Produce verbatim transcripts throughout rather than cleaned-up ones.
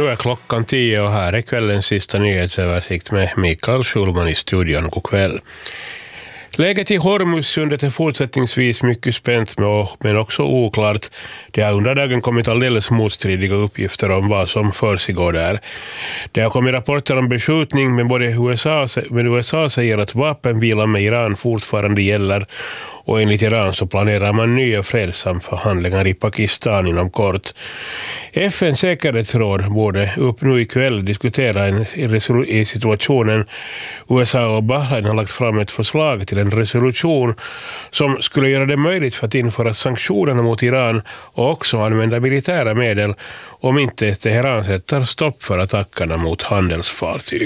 Nu är klockan tio och här är kvällens sista nyhetsöversikt med Mikael Schulman i studion. God kväll. Läget i Hormuzsundet är fortsättningsvis mycket spänt men också oklart. Det har under dagen kommit alldeles motstridiga uppgifter om vad som försiggår där. Det har kommit rapporter om beskjutning, men både U S A, men U S A säger att vapenvilan med Iran fortfarande gäller, och enligt Iran så planerar man nya fredssamförhandlingar i Pakistan inom kort. F N:s säkerhetsråd borde upp nu ikväll diskutera en resolu- i situationen. U S A och Bahrain har lagt fram ett förslag till en resolution som skulle göra det möjligt för att införa sanktionerna mot Iran och också använda militära medel om inte Teheran sätter stopp för attackerna mot handelsfartyg.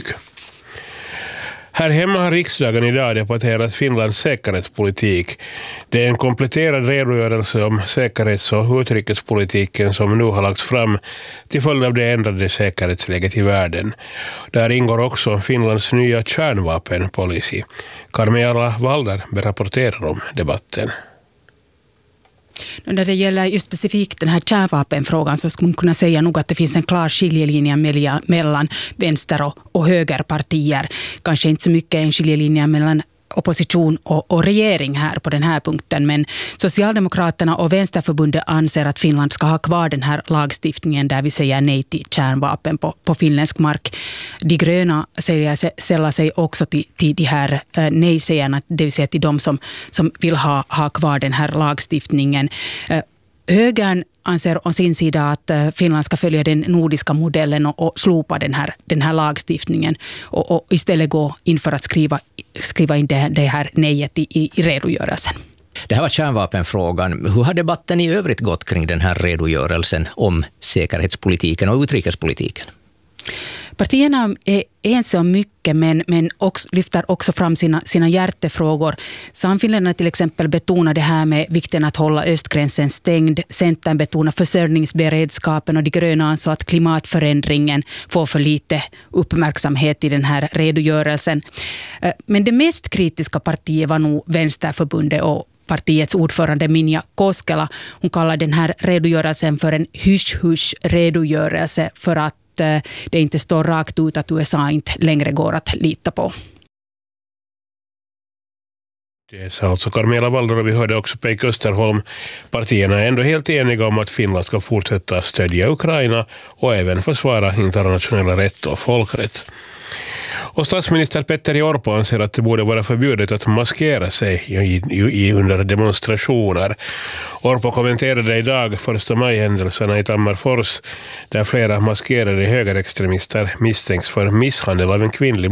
Här hemma har riksdagen idag debatterat Finlands säkerhetspolitik. Det är en kompletterad redogörelse om säkerhets- och utrikespolitiken som nu har lagts fram till följd av det ändrade säkerhetsläget i världen. Där ingår också Finlands nya kärnvapenpolicy. Carmela Walder rapporterar om debatten. När det gäller just specifikt den här kärnvapenfrågan så skulle man kunna säga nog att det finns en klar skiljelinje mellan vänster- och, och högerpartier. Kanske inte så mycket en skiljelinje mellan opposition och, och regering här på den här punkten, men Socialdemokraterna och Vänsterförbundet anser att Finland ska ha kvar den här lagstiftningen där vi säger nej till kärnvapen på, på finländsk mark. De gröna sällar sig också till, till de här eh, nej-sägarna, det vill säga till de som, som vill ha, ha kvar den här lagstiftningen. Eh, högern anser å sin sida att Finland ska följa den nordiska modellen och, och slopa den här, den här lagstiftningen och, och istället gå in för att skriva, skriva in det, det här nejet i, i, i redogörelsen. Det här var kärnvapenfrågan. Hur har debatten i övrigt gått kring den här redogörelsen om säkerhetspolitiken och utrikespolitiken? Partierna är ense om mycket men, men också, lyfter också fram sina, sina hjärtefrågor. Samfinländarna till exempel betonar det här med vikten att hålla östgränsen stängd. Centern betonar försörjningsberedskapen och de gröna ansåg att klimatförändringen får för lite uppmärksamhet i den här redogörelsen. Men det mest kritiska partiet var nog Vänsterförbundet och partiets ordförande Minja Koskela. Hon kallar den här redogörelsen för en hysch-hysch-redogörelse för att det inte står rakt ut att U S A inte längre går att lita på. Det sa alltså Carmela Walder, och vi hörde också Pekka Österholm. Partierna är ändå helt eniga om att Finland ska fortsätta stödja Ukraina och även försvara internationella rätt och folkrätt. Och statsminister Petteri Orpo anser att det borde vara förbjudet att maskera sig i, i, i under demonstrationer. Orpo kommenterade idag första maj-händelserna i Tammerfors där flera maskerade högerextremister misstänks för misshandel av en kvinnlig